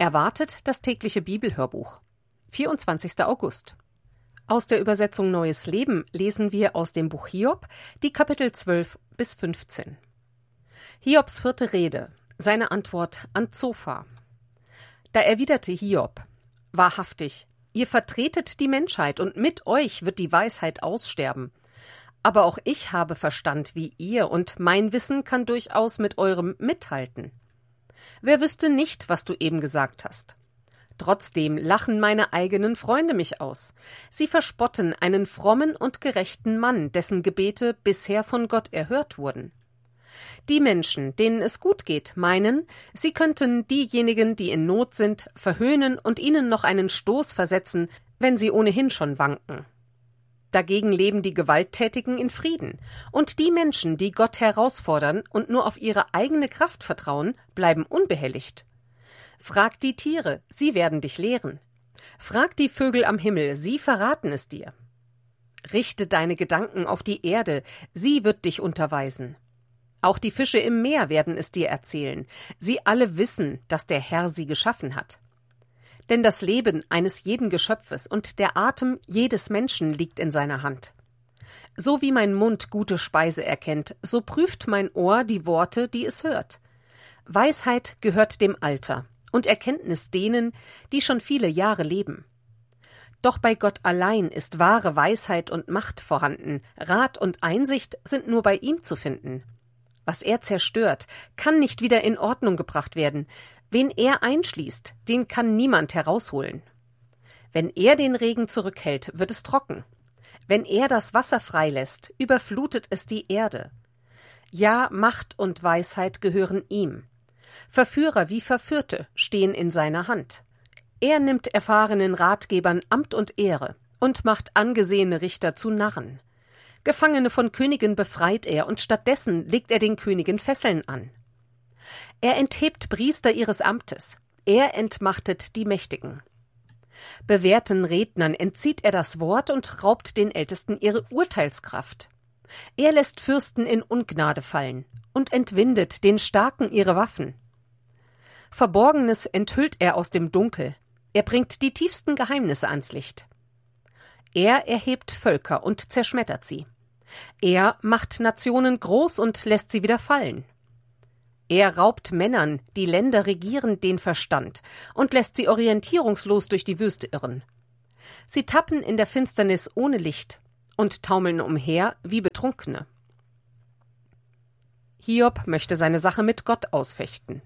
Erwartet das tägliche Bibelhörbuch. 24. August. Aus der Übersetzung Neues Leben lesen wir aus dem Buch Hiob die Kapitel 12 bis 15. Hiobs vierte Rede, seine Antwort an Zophar. Da erwiderte Hiob: Wahrhaftig, ihr vertretet die Menschheit, und mit euch wird die Weisheit aussterben. Aber auch ich habe Verstand wie ihr, und mein Wissen kann durchaus mit eurem mithalten. Wer wüsste nicht, was du eben gesagt hast? Trotzdem lachen meine eigenen Freunde mich aus. Sie verspotten einen frommen und gerechten Mann, dessen Gebete bisher von Gott erhört wurden. Die Menschen, denen es gut geht, meinen, sie könnten diejenigen, die in Not sind, verhöhnen und ihnen noch einen Stoß versetzen, wenn sie ohnehin schon wanken. Dagegen leben die Gewalttätigen in Frieden, und die Menschen, die Gott herausfordern und nur auf ihre eigene Kraft vertrauen, bleiben unbehelligt. Frag die Tiere, sie werden dich lehren. Frag die Vögel am Himmel, sie verraten es dir. Richte deine Gedanken auf die Erde, sie wird dich unterweisen. Auch die Fische im Meer werden es dir erzählen. Sie alle wissen, dass der Herr sie geschaffen hat. Denn das Leben eines jeden Geschöpfes und der Atem jedes Menschen liegt in seiner Hand. So wie mein Mund gute Speise erkennt, so prüft mein Ohr die Worte, die es hört. Weisheit gehört dem Alter und Erkenntnis denen, die schon viele Jahre leben. Doch bei Gott allein ist wahre Weisheit und Macht vorhanden, Rat und Einsicht sind nur bei ihm zu finden. Was er zerstört, kann nicht wieder in Ordnung gebracht werden. Wen er einschließt, den kann niemand herausholen. Wenn er den Regen zurückhält, wird es trocken. Wenn er das Wasser freilässt, überflutet es die Erde. Ja, Macht und Weisheit gehören ihm. Verführer wie Verführte stehen in seiner Hand. Er nimmt erfahrenen Ratgebern Amt und Ehre und macht angesehene Richter zu Narren. Gefangene von Königen befreit er, und stattdessen legt er den Königen Fesseln an. Er enthebt Priester ihres Amtes, er entmachtet die Mächtigen. Bewährten Rednern entzieht er das Wort und raubt den Ältesten ihre Urteilskraft. Er lässt Fürsten in Ungnade fallen und entwindet den Starken ihre Waffen. Verborgenes enthüllt er aus dem Dunkel, er bringt die tiefsten Geheimnisse ans Licht. Er erhebt Völker und zerschmettert sie. Er macht Nationen groß und lässt sie wieder fallen. Er raubt Männern, die Länder regieren, den Verstand und lässt sie orientierungslos durch die Wüste irren. Sie tappen in der Finsternis ohne Licht und taumeln umher wie Betrunkene. Hiob möchte seine Sache mit Gott ausfechten.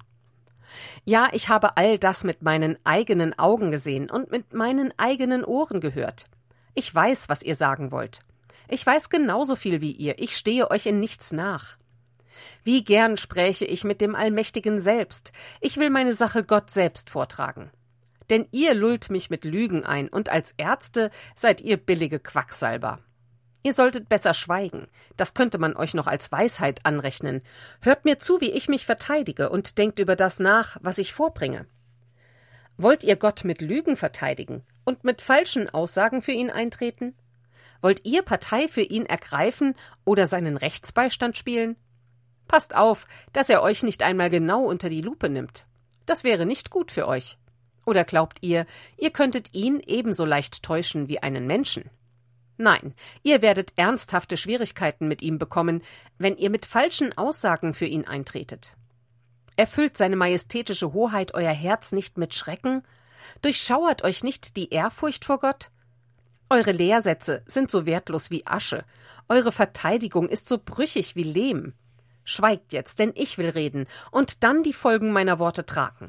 Ja, ich habe all das mit meinen eigenen Augen gesehen und mit meinen eigenen Ohren gehört. Ich weiß, was ihr sagen wollt. Ich weiß genauso viel wie ihr. Ich stehe euch in nichts nach. Wie gern spräche ich mit dem Allmächtigen selbst. Ich will meine Sache Gott selbst vortragen. Denn ihr lullt mich mit Lügen ein, und als Ärzte seid ihr billige Quacksalber. Ihr solltet besser schweigen. Das könnte man euch noch als Weisheit anrechnen. Hört mir zu, wie ich mich verteidige, und denkt über das nach, was ich vorbringe. Wollt ihr Gott mit Lügen verteidigen und mit falschen Aussagen für ihn eintreten? Wollt ihr Partei für ihn ergreifen oder seinen Rechtsbeistand spielen? Passt auf, dass er euch nicht einmal genau unter die Lupe nimmt. Das wäre nicht gut für euch. Oder glaubt ihr, ihr könntet ihn ebenso leicht täuschen wie einen Menschen? Nein, ihr werdet ernsthafte Schwierigkeiten mit ihm bekommen, wenn ihr mit falschen Aussagen für ihn eintretet. Erfüllt seine majestätische Hoheit euer Herz nicht mit Schrecken? Durchschauert euch nicht die Ehrfurcht vor Gott? Eure Lehrsätze sind so wertlos wie Asche, eure Verteidigung ist so brüchig wie Lehm. Schweigt jetzt, denn ich will reden und dann die Folgen meiner Worte tragen.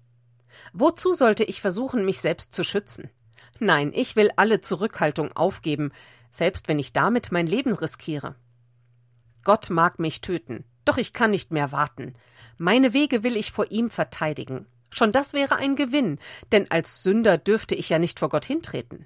Wozu sollte ich versuchen, mich selbst zu schützen? Nein, ich will alle Zurückhaltung aufgeben, selbst wenn ich damit mein Leben riskiere. Gott mag mich töten, doch ich kann nicht mehr warten. Meine Wege will ich vor ihm verteidigen. Schon das wäre ein Gewinn, denn als Sünder dürfte ich ja nicht vor Gott hintreten.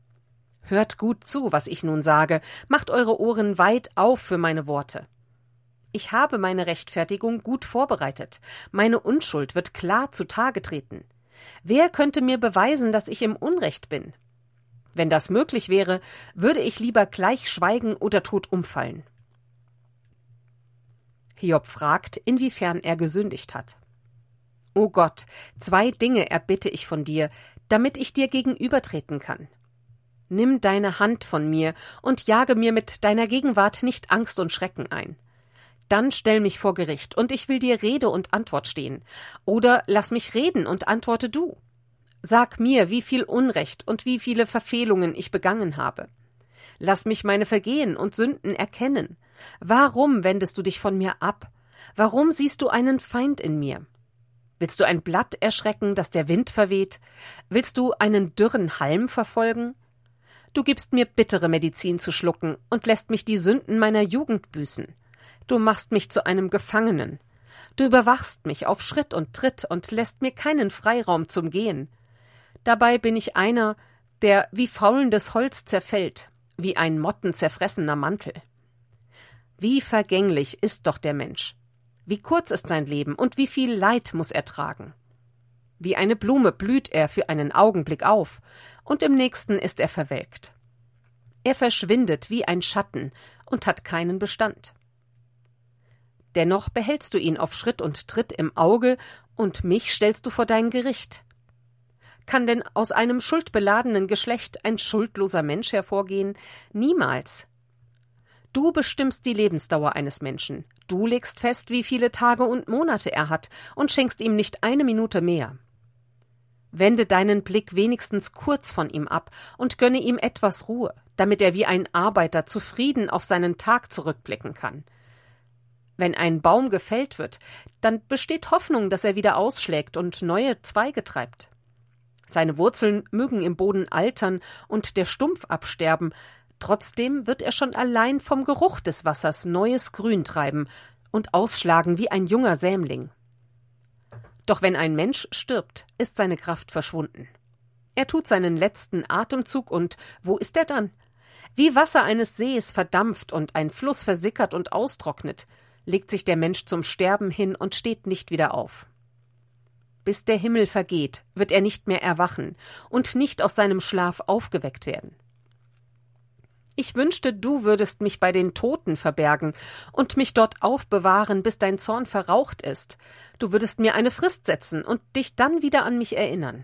Hört gut zu, was ich nun sage, macht eure Ohren weit auf für meine Worte. Ich habe meine Rechtfertigung gut vorbereitet. Meine Unschuld wird klar zutage treten. Wer könnte mir beweisen, dass ich im Unrecht bin? Wenn das möglich wäre, würde ich lieber gleich schweigen oder tot umfallen. Hiob fragt, inwiefern er gesündigt hat. O Gott, 2 Dinge erbitte ich von dir, damit ich dir gegenübertreten kann. Nimm deine Hand von mir und jage mir mit deiner Gegenwart nicht Angst und Schrecken ein. Dann stell mich vor Gericht, und ich will dir Rede und Antwort stehen. Oder lass mich reden und antworte du. Sag mir, wie viel Unrecht und wie viele Verfehlungen ich begangen habe. Lass mich meine Vergehen und Sünden erkennen. Warum wendest du dich von mir ab? Warum siehst du einen Feind in mir? Willst du ein Blatt erschrecken, das der Wind verweht? Willst du einen dürren Halm verfolgen? Du gibst mir bittere Medizin zu schlucken und lässt mich die Sünden meiner Jugend büßen. Du machst mich zu einem Gefangenen. Du überwachst mich auf Schritt und Tritt und lässt mir keinen Freiraum zum Gehen. Dabei bin ich einer, der wie faulendes Holz zerfällt, wie ein mottenzerfressener Mantel. Wie vergänglich ist doch der Mensch. Wie kurz ist sein Leben und wie viel Leid muss er tragen. Wie eine Blume blüht er für einen Augenblick auf, und im nächsten ist er verwelkt. Er verschwindet wie ein Schatten und hat keinen Bestand. Dennoch behältst du ihn auf Schritt und Tritt im Auge, und mich stellst du vor dein Gericht. Kann denn aus einem schuldbeladenen Geschlecht ein schuldloser Mensch hervorgehen? Niemals. Du bestimmst die Lebensdauer eines Menschen. Du legst fest, wie viele Tage und Monate er hat, und schenkst ihm nicht eine Minute mehr. Wende deinen Blick wenigstens kurz von ihm ab und gönne ihm etwas Ruhe, damit er wie ein Arbeiter zufrieden auf seinen Tag zurückblicken kann. Wenn ein Baum gefällt wird, dann besteht Hoffnung, dass er wieder ausschlägt und neue Zweige treibt. Seine Wurzeln mögen im Boden altern und der Stumpf absterben, trotzdem wird er schon allein vom Geruch des Wassers neues Grün treiben und ausschlagen wie ein junger Sämling. Doch wenn ein Mensch stirbt, ist seine Kraft verschwunden. Er tut seinen letzten Atemzug, und wo ist er dann? Wie Wasser eines Sees verdampft und ein Fluss versickert und austrocknet, legt sich der Mensch zum Sterben hin und steht nicht wieder auf. Bis der Himmel vergeht, wird er nicht mehr erwachen und nicht aus seinem Schlaf aufgeweckt werden. Ich wünschte, du würdest mich bei den Toten verbergen und mich dort aufbewahren, bis dein Zorn verraucht ist. Du würdest mir eine Frist setzen und dich dann wieder an mich erinnern.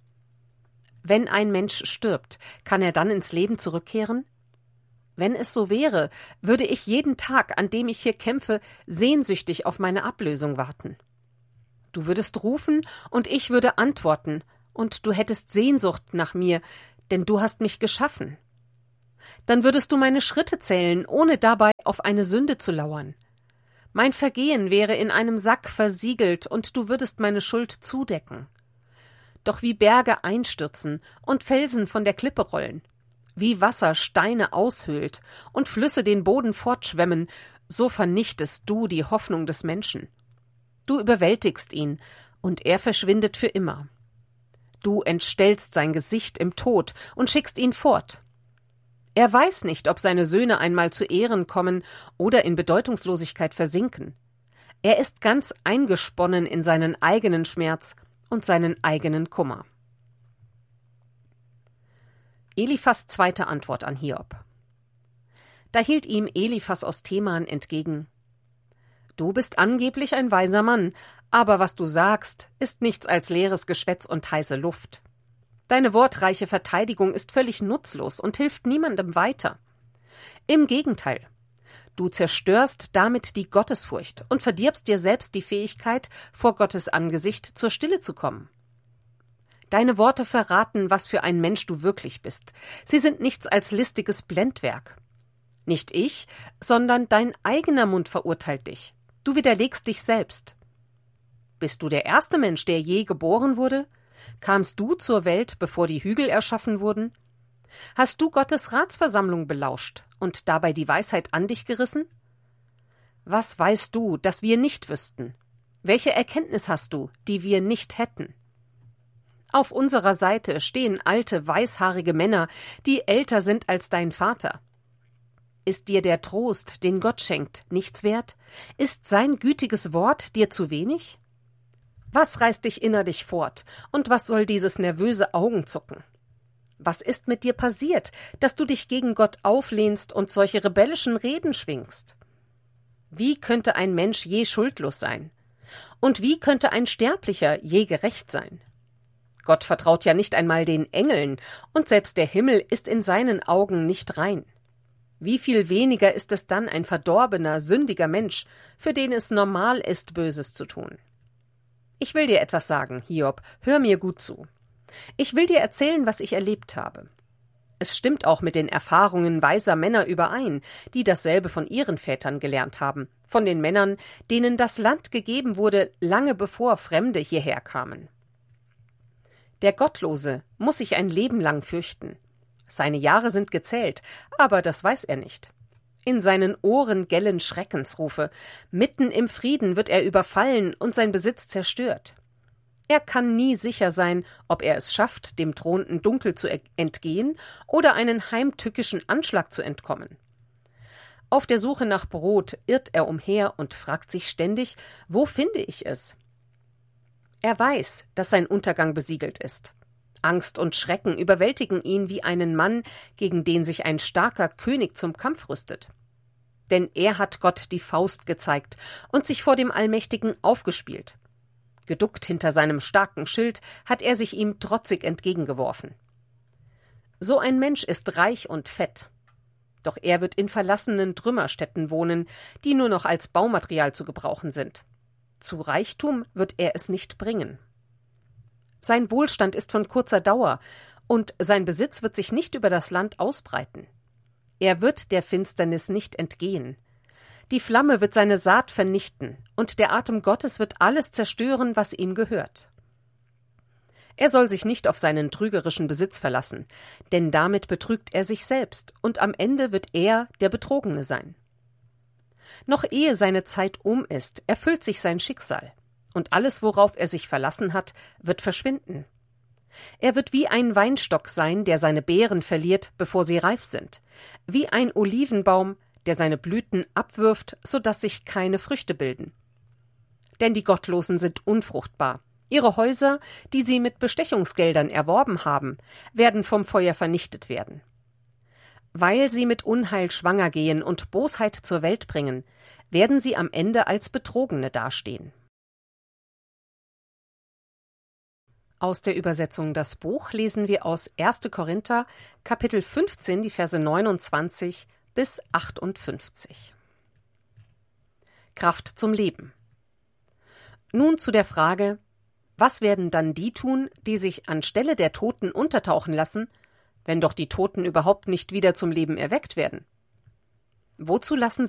Wenn ein Mensch stirbt, kann er dann ins Leben zurückkehren? Wenn es so wäre, würde ich jeden Tag, an dem ich hier kämpfe, sehnsüchtig auf meine Ablösung warten. Du würdest rufen, und ich würde antworten, und du hättest Sehnsucht nach mir, denn du hast mich geschaffen. Dann würdest du meine Schritte zählen, ohne dabei auf eine Sünde zu lauern. Mein Vergehen wäre in einem Sack versiegelt, und du würdest meine Schuld zudecken. Doch wie Berge einstürzen und Felsen von der Klippe rollen, wie Wasser Steine aushöhlt und Flüsse den Boden fortschwemmen, so vernichtest du die Hoffnung des Menschen. Du überwältigst ihn, und er verschwindet für immer. Du entstellst sein Gesicht im Tod und schickst ihn fort. Er weiß nicht, ob seine Söhne einmal zu Ehren kommen oder in Bedeutungslosigkeit versinken. Er ist ganz eingesponnen in seinen eigenen Schmerz und seinen eigenen Kummer. Eliphas zweite Antwort an Hiob. Da hielt ihm Eliphas aus Teman entgegen: Du bist angeblich ein weiser Mann, aber was du sagst, ist nichts als leeres Geschwätz und heiße Luft. Deine wortreiche Verteidigung ist völlig nutzlos und hilft niemandem weiter. Im Gegenteil, du zerstörst damit die Gottesfurcht und verdirbst dir selbst die Fähigkeit, vor Gottes Angesicht zur Stille zu kommen. Deine Worte verraten, was für ein Mensch du wirklich bist. Sie sind nichts als listiges Blendwerk. Nicht ich, sondern dein eigener Mund verurteilt dich. Du widerlegst dich selbst. Bist du der erste Mensch, der je geboren wurde? Kamst du zur Welt, bevor die Hügel erschaffen wurden? Hast du Gottes Ratsversammlung belauscht und dabei die Weisheit an dich gerissen? Was weißt du, das wir nicht wüssten? Welche Erkenntnis hast du, die wir nicht hätten? Auf unserer Seite stehen alte, weißhaarige Männer, die älter sind als dein Vater. Ist dir der Trost, den Gott schenkt, nichts wert? Ist sein gütiges Wort dir zu wenig? Was reißt dich innerlich fort, und was soll dieses nervöse Augenzucken? Was ist mit dir passiert, dass du dich gegen Gott auflehnst und solche rebellischen Reden schwingst? Wie könnte ein Mensch je schuldlos sein? Und wie könnte ein Sterblicher je gerecht sein? Gott vertraut ja nicht einmal den Engeln, und selbst der Himmel ist in seinen Augen nicht rein. Wie viel weniger ist es dann ein verdorbener, sündiger Mensch, für den es normal ist, Böses zu tun? Ich will dir etwas sagen, Hiob, hör mir gut zu. Ich will dir erzählen, was ich erlebt habe. Es stimmt auch mit den Erfahrungen weiser Männer überein, die dasselbe von ihren Vätern gelernt haben, von den Männern, denen das Land gegeben wurde, lange bevor Fremde hierher kamen. Der Gottlose muss sich ein Leben lang fürchten. Seine Jahre sind gezählt, aber das weiß er nicht. In seinen Ohren gellen Schreckensrufe. Mitten im Frieden wird er überfallen und sein Besitz zerstört. Er kann nie sicher sein, ob er es schafft, dem drohenden Dunkel zu entgehen oder einen heimtückischen Anschlag zu entkommen. Auf der Suche nach Brot irrt er umher und fragt sich ständig, wo finde ich es? Er weiß, dass sein Untergang besiegelt ist. Angst und Schrecken überwältigen ihn wie einen Mann, gegen den sich ein starker König zum Kampf rüstet. Denn er hat Gott die Faust gezeigt und sich vor dem Allmächtigen aufgespielt. Geduckt hinter seinem starken Schild hat er sich ihm trotzig entgegengeworfen. So ein Mensch ist reich und fett. Doch er wird in verlassenen Trümmerstätten wohnen, die nur noch als Baumaterial zu gebrauchen sind. Zu Reichtum wird er es nicht bringen. Sein Wohlstand ist von kurzer Dauer, und sein Besitz wird sich nicht über das Land ausbreiten. Er wird der Finsternis nicht entgehen. Die Flamme wird seine Saat vernichten, und der Atem Gottes wird alles zerstören, was ihm gehört. Er soll sich nicht auf seinen trügerischen Besitz verlassen, denn damit betrügt er sich selbst, und am Ende wird er der Betrogene sein. Noch ehe seine Zeit um ist, erfüllt sich sein Schicksal, und alles, worauf er sich verlassen hat, wird verschwinden. Er wird wie ein Weinstock sein, der seine Beeren verliert, bevor sie reif sind, wie ein Olivenbaum, der seine Blüten abwirft, sodass sich keine Früchte bilden. Denn die Gottlosen sind unfruchtbar. Ihre Häuser, die sie mit Bestechungsgeldern erworben haben, werden vom Feuer vernichtet werden. Weil sie mit Unheil schwanger gehen und Bosheit zur Welt bringen, werden sie am Ende als Betrogene dastehen. Aus der Übersetzung Das Buch lesen wir aus 1. Korinther, Kapitel 15, die Verse 29 bis 58. Kraft zum Leben. Nun zu der Frage, was werden dann die tun, die sich anstelle der Toten untertauchen lassen, wenn doch die Toten überhaupt nicht wieder zum Leben erweckt werden? Wozu lassen